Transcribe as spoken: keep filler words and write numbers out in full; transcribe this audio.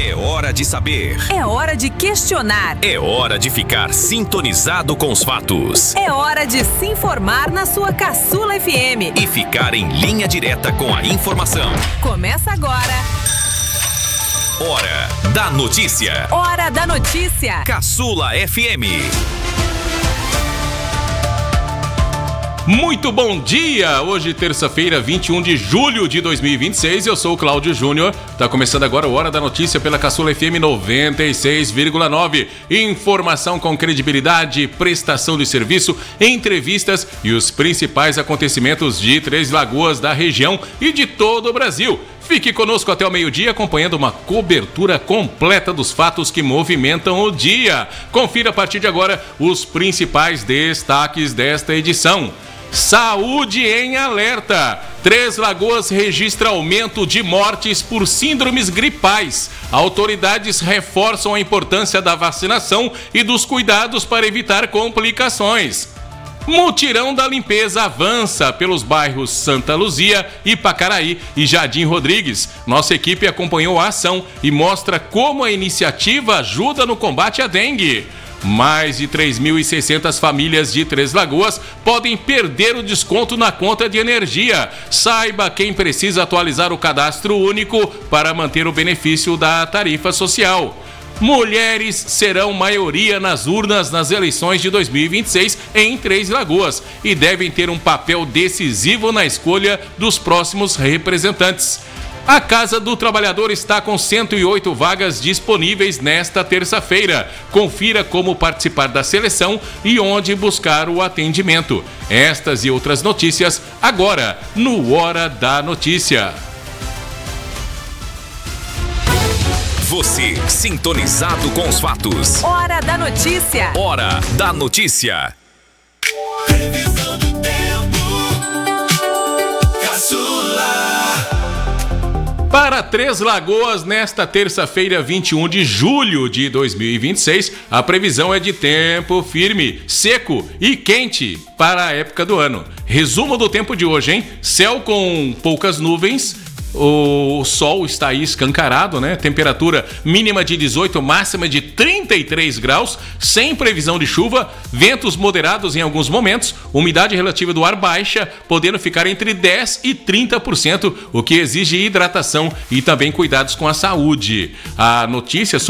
É hora de saber. É hora de questionar. É hora de ficar sintonizado com os fatos. É hora de se informar na sua Caçula F M. E ficar em linha direta com a informação. Começa agora. Hora da notícia. Hora da notícia. Caçula F M. Muito bom dia! Hoje, terça-feira, vinte e um de julho de dois mil e vinte e seis, eu sou o Cláudio Júnior. Tá começando agora o Hora da Notícia pela Caçula F M noventa e seis vírgula nove. Informação com credibilidade, prestação de serviço, entrevistas e os principais acontecimentos de Três Lagoas, da região e de todo o Brasil. Fique conosco até o meio-dia acompanhando uma cobertura completa dos fatos que movimentam o dia. Confira a partir de agora os principais destaques desta edição. Saúde em alerta. Três Lagoas registra aumento de mortes por síndromes gripais. Autoridades reforçam a importância da vacinação e dos cuidados para evitar complicações. Mutirão da limpeza avança pelos bairros Santa Luzia, Ipacaraí e Jardim Rodrigues. Nossa equipe acompanhou a ação e mostra como a iniciativa ajuda no combate à dengue. Mais de três mil e seiscentas famílias de Três Lagoas podem perder o desconto na conta de energia. Saiba quem precisa atualizar o cadastro único para manter o benefício da tarifa social. Mulheres serão maioria nas urnas nas eleições de dois mil e vinte e seis em Três Lagoas e devem ter um papel decisivo na escolha dos próximos representantes. A Casa do Trabalhador está com cento e oito vagas disponíveis nesta terça-feira. Confira como participar da seleção e onde buscar o atendimento. Estas e outras notícias agora no Hora da Notícia. Você sintonizado com os fatos. Hora da Notícia. Hora da Notícia. Previsão do tempo. Caçula. Para Três Lagoas, nesta terça-feira, vinte e um de julho de dois mil e vinte e seis, a previsão é de tempo firme, seco e quente para a época do ano. Resumo do tempo de hoje, hein? Céu com poucas nuvens. O sol está aí escancarado, né? Temperatura mínima de dezoito, máxima de trinta e três graus, sem previsão de chuva, ventos moderados em alguns momentos, umidade relativa do ar baixa, podendo ficar entre dez e trinta por cento, o que exige hidratação e também cuidados com a saúde. A notícia sobre